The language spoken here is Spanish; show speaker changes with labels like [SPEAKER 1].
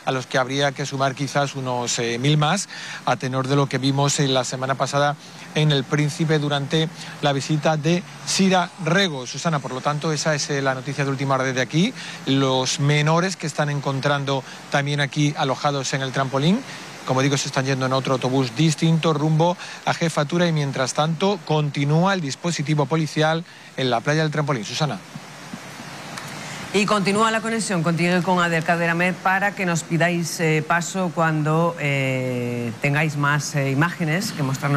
[SPEAKER 1] a los que habría que sumar quizás unos 1000 más, a tenor de lo que vimos la semana pasada en El Príncipe durante la visita de Sira Rego. Susana, por lo tanto, esa es la noticia de última hora desde aquí. Los menores que están encontrando también aquí alojados en el trampolín, como digo, se están yendo en otro autobús distinto rumbo a Jefatura y mientras tanto continúa el dispositivo policial en la playa del Trampolín. Susana.
[SPEAKER 2] Y continúa la conexión contigo con Abdelkader Ahmed para que nos pidáis paso cuando tengáis más imágenes que mostrarnos.